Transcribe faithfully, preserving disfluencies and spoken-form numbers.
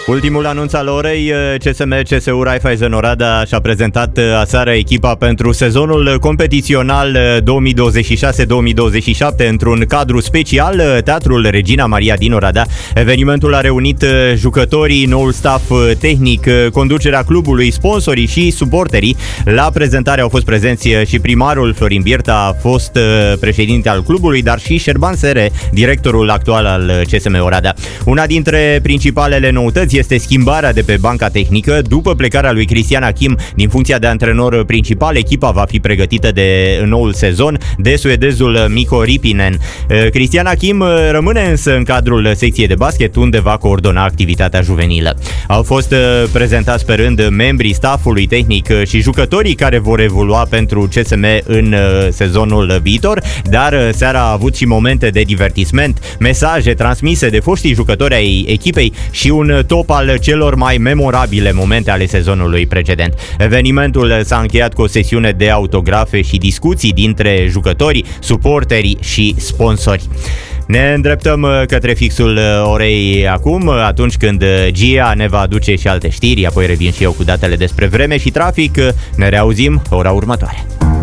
Ultimul anunț al orei, C S M C S U Raiffeisen Oradea și-a prezentat aseară echipa pentru sezonul competițional două mii douăzeci și șase două mii douăzeci și șapte într-un cadru special, Teatrul Regina Maria din Oradea. Evenimentul a reunit jucătorii, noul staff tehnic, conducerea clubului, sponsorii și suporterii. La prezentare au fost prezenți și primarul Florin Bierta, fost președinte al clubului, dar și Șerban Sere, directorul actual al C S M Oradea. Una dintre principalele noutăți este schimbarea de pe banca tehnică. După plecarea lui Cristian Achim din funcția de antrenor principal, echipa va fi pregătită de noul sezon de suedezul Mikko Rippinen. Cristian Achim rămâne însă în cadrul secției de basket, unde va coordona activitatea juvenilă. Au fost prezentați pe rând membrii staffului tehnic și jucătorii care vor evolua pentru C S M în sezonul viitor, dar seara a avut și momente de divertisment, mesaje transmise de foștii jucători ai echipei și un top al celor mai memorabile momente ale sezonului precedent. Evenimentul s-a încheiat cu o sesiune de autografe și discuții dintre jucători, suporteri și sponsori. Ne îndreptăm către fixul orei acum, atunci când Gia ne va aduce și alte știri, apoi revin și eu cu datele despre vreme și trafic. Ne reauzim ora următoare.